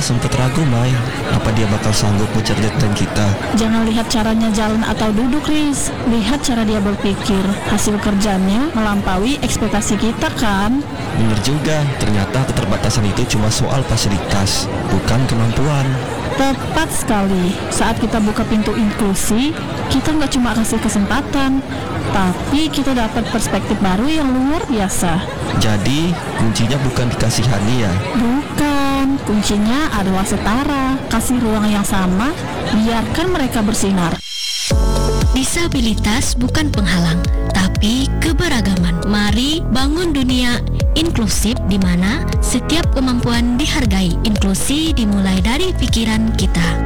sempat ragu, Mai. Apa dia bakal sanggup menceritakan kita? Jangan lihat caranya jalan atau duduk, Riz. Lihat cara dia berpikir. Hasil kerjanya melampaui ekspektasi kita kan? Bener juga, ternyata keterbatasan itu cuma soal fasilitas, bukan kemampuan. Tepat sekali. Saat kita buka pintu inklusi, kita nggak cuma kasih kesempatan, tapi kita dapat perspektif baru yang luar biasa. Jadi, kuncinya bukan dikasihani ya? Bukan, kuncinya adalah setara. Kasih ruang yang sama, biarkan mereka bersinar. Disabilitas bukan penghalang, tapi keberagaman. Mari bangun dunia inklusif di mana setiap kemampuan dihargai. Inklusi dimulai dari pikiran kita.